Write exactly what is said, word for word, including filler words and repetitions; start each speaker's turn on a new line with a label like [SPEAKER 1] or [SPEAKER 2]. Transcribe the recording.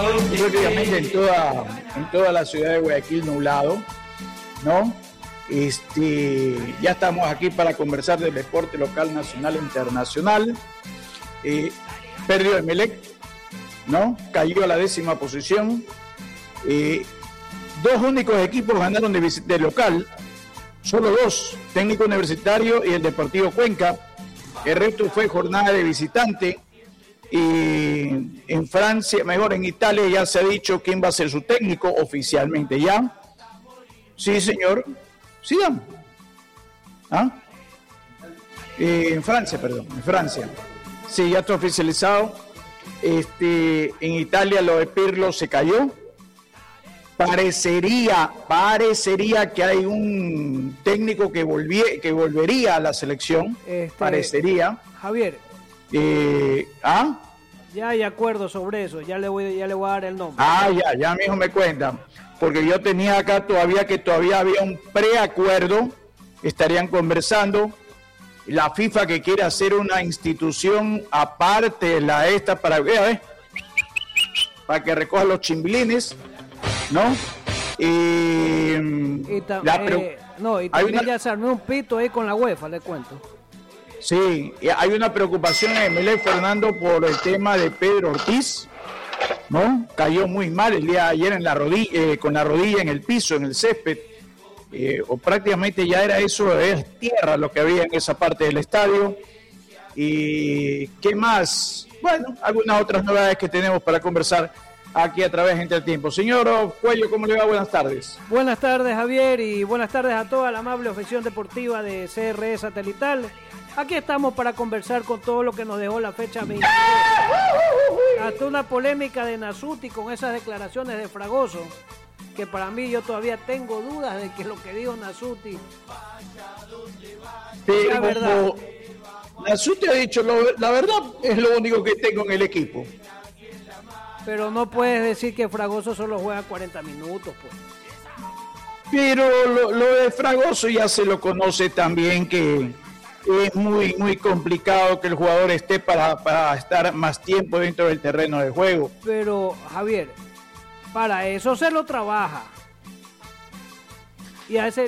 [SPEAKER 1] prácticamente en toda, en toda la ciudad de Guayaquil nublado, ¿no? Este, ya estamos aquí para conversar del deporte local, nacional e internacional. Eh, perdió Emelec, ¿no? Cayó a la décima posición. Eh, dos únicos equipos ganaron de, de local, solo dos, Técnico Universitario y el Deportivo Cuenca. El resto fue jornada de visitante. Y en Francia, mejor en Italia, ya se ha dicho quién va a ser su técnico oficialmente ya. Sí, señor. Sigan. ¿Ah? Eh, en Francia, perdón, en Francia. Sí, ya está oficializado. Este, en Italia lo de Pirlo se cayó. Parecería, parecería que hay un técnico que volvía, que volvería a la selección. Este, parecería.
[SPEAKER 2] Javier.
[SPEAKER 1] Eh, ¿Ah?
[SPEAKER 2] Ya hay acuerdo sobre eso, ya le voy, ya le voy a dar el nombre.
[SPEAKER 1] Ah, ya, ya mismo me cuentan. Porque yo tenía acá todavía que todavía había un preacuerdo, estarían conversando. La FIFA que quiere hacer una institución aparte de la esta para, eh, para que recoja los chimbilines, ¿no? Y,
[SPEAKER 2] y ta, la, eh, no, y también una, ya se armó un pito ahí con la UEFA, le cuento.
[SPEAKER 1] Sí, hay una preocupación en Emelec, Fernando, por el tema de Pedro Ortiz, ¿no? Cayó muy mal el día de ayer en la rodilla, eh, con la rodilla en el piso, en el césped, eh, o prácticamente ya era eso, es tierra lo que había en esa parte del estadio. Y ¿qué más? Bueno, algunas otras novedades que tenemos para conversar aquí a través de Entre el Tiempo. Señor Cuello, ¿cómo le va? Buenas tardes.
[SPEAKER 2] Buenas tardes, Javier, y buenas tardes a toda la amable afición deportiva de C R E Satelital. Aquí estamos para conversar con todo lo que nos dejó la fecha veintidós. Hasta una polémica de Nasuti con esas declaraciones de Fragoso, que para mí yo todavía tengo dudas de que lo que dijo Nasuti
[SPEAKER 1] es la verdad. Nasuti ha dicho, lo, la verdad es lo único que tengo en el equipo.
[SPEAKER 2] Pero no puedes decir que Fragoso solo juega cuarenta minutos, pues.
[SPEAKER 1] Pero lo, lo de Fragoso ya se lo conoce también, que es muy muy complicado que el jugador esté para, para estar más tiempo dentro del terreno de juego.
[SPEAKER 2] Pero, Javier, para eso se lo trabaja. Y a ese